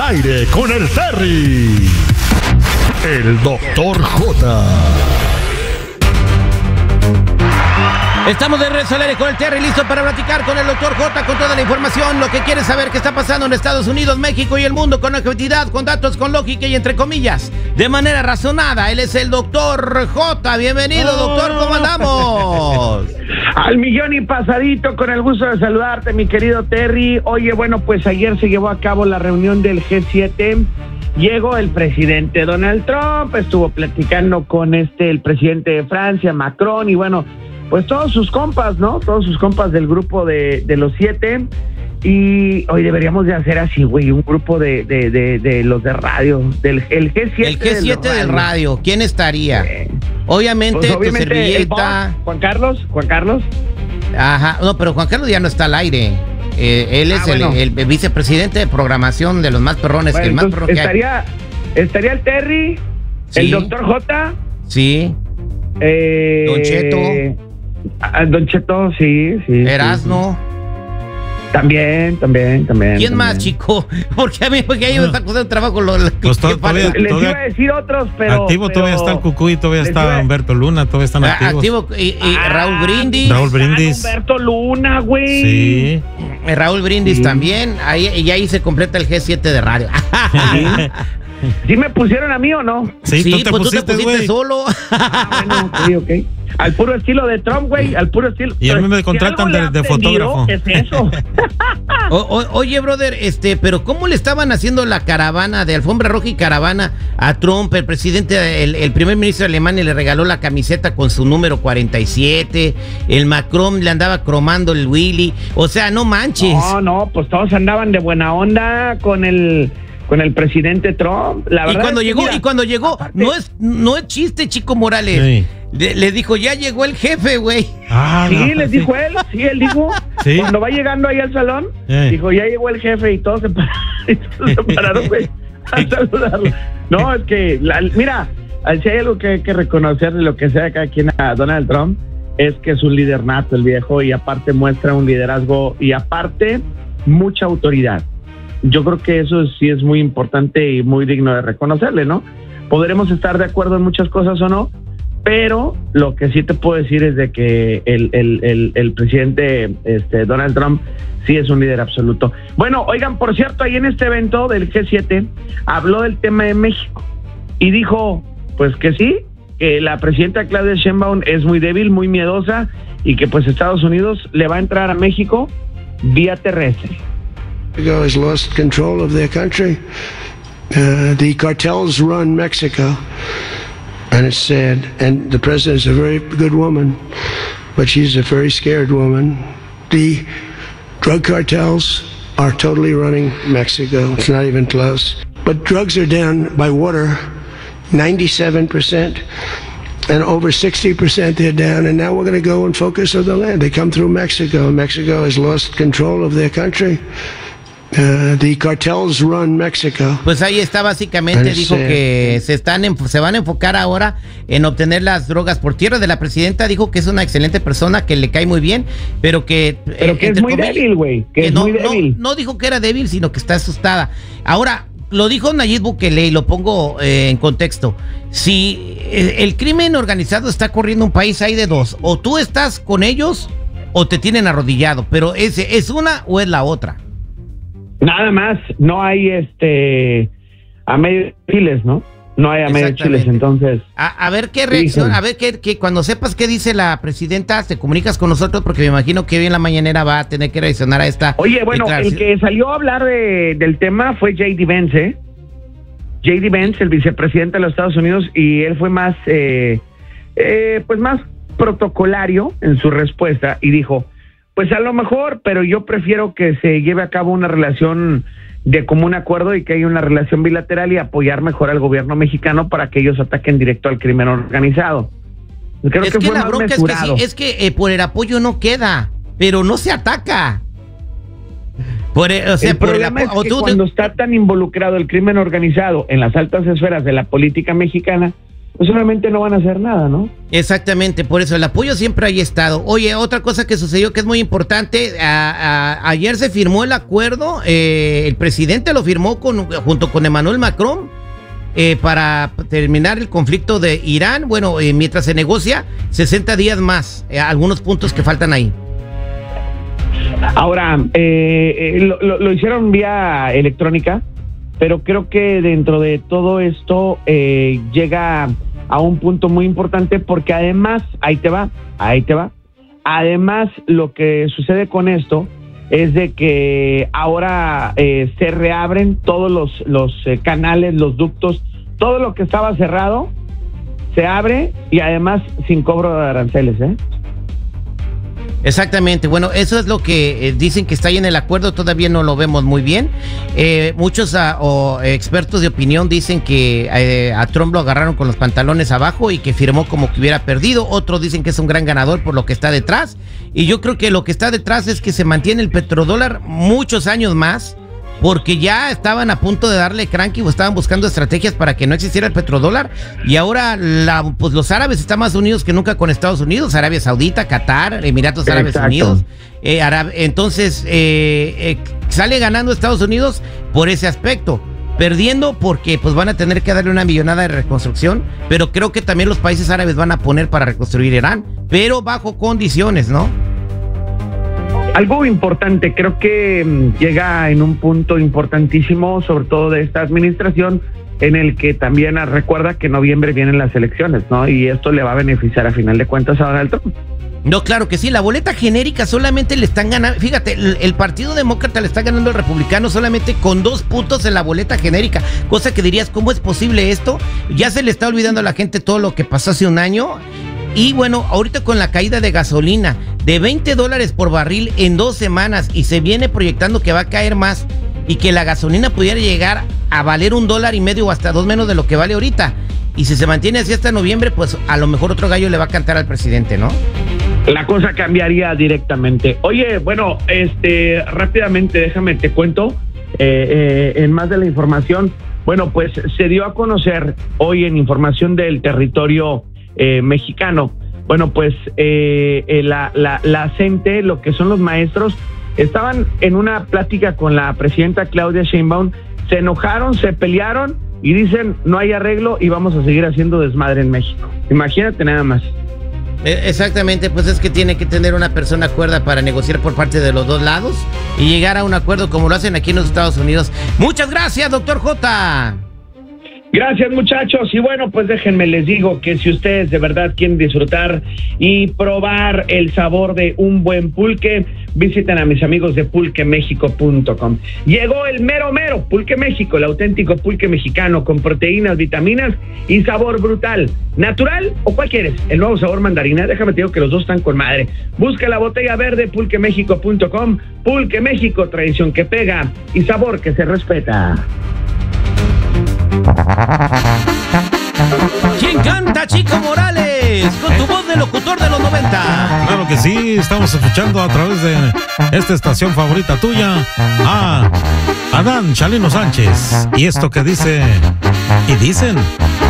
aire con el Terry. El Dr. J. Estamos de regreso al aire con el Terry, listo para platicar con el Dr. J con toda la información, lo que quieres saber que está pasando en Estados Unidos, México y el mundo, con objetividad, con datos, con lógica y entre comillas, de manera razonada. Él es el Dr. J. Bienvenido, doctor, ¿cómo andamos? Al millón y pasadito, con el gusto de saludarte, mi querido Terry. Oye, bueno, pues ayer se llevó a cabo la reunión del G7. Llegó el presidente Donald Trump, estuvo platicando con el presidente de Francia, Macron, y bueno, pues todos sus compas, ¿no? Todos sus compas del grupo de los 7. Y hoy deberíamos de hacer así, güey, un grupo de los de radio, el G7. El G7 del radio, ¿quién estaría? Obviamente, pues, tu servilleta. Juan Carlos. Ajá, no, pero Juan Carlos ya no está al aire. Él es el vicepresidente de programación de los más perrones, bueno, que el más perrón que hay. Estaría el Terry, sí. El Dr. J. Sí. Don Cheto. Don Cheto, sí. Erasno. Sí. También. ¿Quién más, chico? Porque a mí me está costando trabajo pues les iba a decir otros, pero activo todavía está el Cucuy, todavía está Humberto Luna, todavía están activos. Activo y Raúl Brindis. Humberto Luna, güey. Sí. Raúl Brindis también. Ahí se completa el G7 de radio. ¿Sí me pusieron a mí o no? Sí, tú te pusiste solo. Bueno, ok. Al puro estilo de Trump, güey, al puro estilo. Y a mí me contratan de fotógrafo. ¿Qué es eso? Oye, brother, pero ¿cómo le estaban haciendo la caravana de alfombra roja y caravana a Trump? El presidente, el primer ministro de Alemania le regaló la camiseta con su número 47. El Macron le andaba cromando el Willy. O sea, no manches. No, pues todos andaban de buena onda con el presidente Trump. La verdad y cuando llegó, aparte, no es chiste, Chico Morales. Sí. Le dijo, ya llegó el jefe, güey. Sí, les dijo él. Sí, él dijo. Sí. Cuando va llegando ahí al salón, dijo, ya llegó el jefe, y todos se pararon, güey, a saludarlo. No, es que, mira, si hay algo que hay que reconocer de lo que sea cada quien a Donald Trump, es que es un líder nato el viejo, y aparte muestra un liderazgo, y aparte mucha autoridad. Yo creo que eso sí es muy importante y muy digno de reconocerle, ¿no? Podremos estar de acuerdo en muchas cosas o no, pero lo que sí te puedo decir es de que el presidente Donald Trump sí es un líder absoluto. Bueno, oigan, por cierto, ahí en este evento del G7 habló del tema de México y dijo, pues que sí, que la presidenta Claudia Sheinbaum es muy débil, muy miedosa, y que pues Estados Unidos le va a entrar a México vía terrestre. Mexico has lost control of their country. The cartels run Mexico, and it's sad. And the president is a very good woman, but she's a very scared woman. The drug cartels are totally running Mexico. It's not even close. But drugs are down by water, 97%. And over 60% they're down, and now we're going to go and focus on the land. They come through Mexico. Mexico has lost control of their country. The cartels run Mexico. Pues ahí está, básicamente dijo que se van a enfocar ahora en obtener las drogas por tierra. De la presidenta dijo que es una excelente persona, que le cae muy bien, pero que es muy débil, güey, que es muy débil. No dijo que era débil, sino que está asustada. Ahora, lo dijo Nayib Bukele, y lo pongo en contexto. Si el crimen organizado está corriendo un país, hay de dos: o tú estás con ellos o te tienen arrodillado, pero ¿es una o es la otra? Nada más, no hay a medio chiles, ¿no? No hay a medio chiles, entonces. A ver qué reacción, a ver que cuando sepas qué dice la presidenta, te comunicas con nosotros, porque me imagino que hoy en la mañanera va a tener que reaccionar a esta. Oye, bueno, el que salió a hablar del tema fue J.D. Vance, J.D. Vance, el vicepresidente de los Estados Unidos, y él fue más, pues más protocolario en su respuesta, y dijo, pues a lo mejor, pero yo prefiero que se lleve a cabo una relación de común acuerdo y que haya una relación bilateral, y apoyar mejor al gobierno mexicano para que ellos ataquen directo al crimen organizado. Creo que fue la bronca mesurado. es que por el apoyo no queda, pero no se ataca. El problema es que cuando está tan involucrado el crimen organizado en las altas esferas de la política mexicana, pues obviamente no van a hacer nada, ¿no? Exactamente, por eso el apoyo siempre ha estado. Oye, otra cosa que sucedió que es muy importante, ayer se firmó el acuerdo, el presidente lo firmó junto con Emmanuel Macron para terminar el conflicto de Irán, bueno, mientras se negocia 60 días más, algunos puntos que faltan ahí. Ahora, lo hicieron vía electrónica, pero creo que dentro de todo esto llega a un punto muy importante porque además, ahí te va, además lo que sucede con esto es de que ahora se reabren todos los canales, los ductos, todo lo que estaba cerrado se abre y además sin cobro de aranceles, Exactamente, bueno, eso es lo que dicen que está ahí en el acuerdo, todavía no lo vemos muy bien. Muchos expertos de opinión dicen que a Trump lo agarraron con los pantalones abajo y que firmó como que hubiera perdido. Otros dicen que es un gran ganador por lo que está detrás. Y yo creo que lo que está detrás es que se mantiene el petrodólar muchos años más, porque ya estaban a punto de darle cranky o estaban buscando estrategias para que no existiera el petrodólar, y ahora pues los árabes están más unidos que nunca con Estados Unidos, Arabia Saudita, Qatar, Emiratos Árabes Unidos, entonces sale ganando Estados Unidos por ese aspecto, perdiendo porque pues van a tener que darle una millonada de reconstrucción, pero creo que también los países árabes van a poner para reconstruir Irán, pero bajo condiciones, ¿no? Algo importante, creo que llega en un punto importantísimo, sobre todo de esta administración, en el que también recuerda que en noviembre vienen las elecciones, ¿no? Y esto le va a beneficiar a final de cuentas a Donald Trump. No, claro que sí, la boleta genérica solamente le están ganando, fíjate, el Partido Demócrata le está ganando al Republicano solamente con 2 puntos en la boleta genérica, cosa que dirías, ¿cómo es posible esto? Ya se le está olvidando a la gente todo lo que pasó hace un año. Y bueno, ahorita con la caída de gasolina de $20 por barril en 2 semanas y se viene proyectando que va a caer más y que la gasolina pudiera llegar a valer $1.50 o hasta 2 menos de lo que vale ahorita. Y si se mantiene así hasta noviembre, pues a lo mejor otro gallo le va a cantar al presidente, ¿no? La cosa cambiaría directamente. Oye, bueno, rápidamente déjame te cuento en más de la información. Bueno, pues se dio a conocer hoy en información del territorio mexicano. Bueno, pues la CENTE, lo que son los maestros, estaban en una plática con la presidenta Claudia Sheinbaum, se enojaron, se pelearon y dicen no hay arreglo y vamos a seguir haciendo desmadre en México. Imagínate nada más. Exactamente, pues es que tiene que tener una persona cuerda para negociar por parte de los dos lados y llegar a un acuerdo como lo hacen aquí en los Estados Unidos. Muchas gracias, doctor J. Gracias, muchachos, y bueno, pues déjenme les digo que si ustedes de verdad quieren disfrutar y probar el sabor de un buen pulque, visiten a mis amigos de pulquemexico.com. Llegó el mero Pulque México, el auténtico pulque mexicano con proteínas, vitaminas y sabor brutal. ¿Natural o cuál quieres? El nuevo sabor mandarina, déjame te digo que los dos están con madre. Busca la botella verde pulquemexico.com. Pulque México, tradición que pega y sabor que se respeta. ¿Quién canta, Chico Morales? Con tu voz de locutor de los 90. Claro que sí, estamos escuchando a través de esta estación favorita tuya a Adán Chalino Sánchez. Y esto que dice, y dicen...